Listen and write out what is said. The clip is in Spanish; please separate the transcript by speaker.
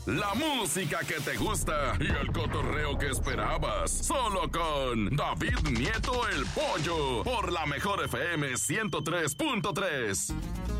Speaker 1: la música que te gusta y el cotorreo que esperabas. Solo con David Nieto el Pollo, por la Mejor FM 103.3.